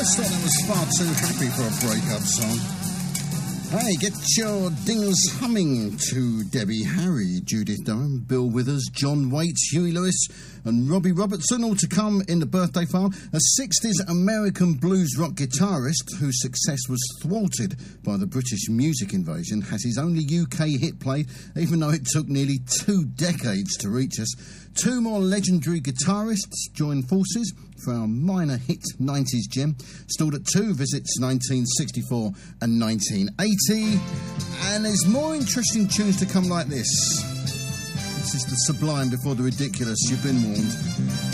just thought that was far too happy for a breakup song. Hey, get your dings humming to Debbie Harry, Judith Durham, Bill Withers, John Waits, Huey Lewis and Robbie Robertson, all to come in the birthday file. A 60s American blues rock guitarist whose success was thwarted by the British music invasion has his only UK hit played, even though it took nearly 2 decades to reach us. 2 more legendary guitarists join forces for our minor hit 90s gem. Stalled at 2 visits 1964 and 1980. And there's more interesting tunes to come like this. This is the sublime before the ridiculous. You've been warned.